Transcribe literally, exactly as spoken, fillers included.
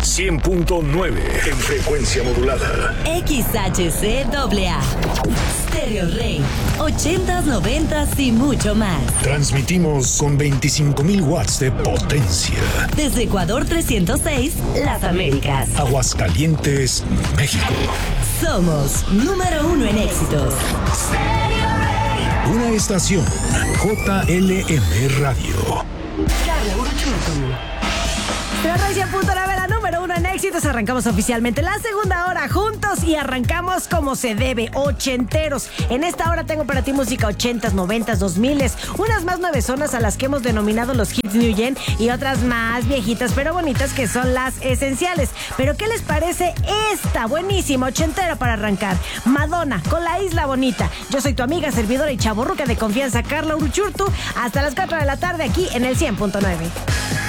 cien punto nueve en frecuencia modulada. X H C A A. Stereo Rey. ochentas, noventas y mucho más. Transmitimos con veinticinco mil watts de potencia. Desde Ecuador trescientos seis, Las Américas. Aguascalientes, México. Somos número uno en éxitos. Una estación J L M Radio. Carla Uruchurtu. cien punto nueve, la número uno en éxitos. Arrancamos oficialmente la segunda hora juntos y arrancamos como se debe, ochenteros. En esta hora tengo para ti música ochentas, noventas, dos miles, unas más nueve zonas a las que hemos denominado los hits New Gen y otras más viejitas pero bonitas que son las esenciales. Pero ¿qué les parece esta buenísima ochentera para arrancar? Madonna con La Isla Bonita. Yo soy tu amiga, servidora y chavorruca de confianza, Carla Uruchurtu. Hasta las cuatro de la tarde aquí en el cien punto nueve.